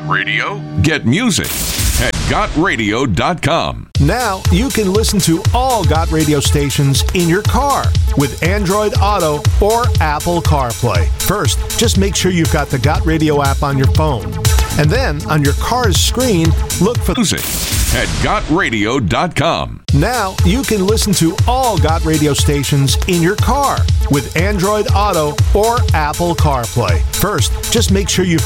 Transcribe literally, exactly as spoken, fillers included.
radio? Get music at got radio dot com. Now you can listen to all Got Radio stations in your car with Android Auto or Apple CarPlay. First, just make sure you've got the Got Radio app on your phone. And then, on your car's screen, look for music at got radio dot com. Now you can listen to all Got Radio stations in your car with Android Auto or Apple CarPlay. First, just make sure you've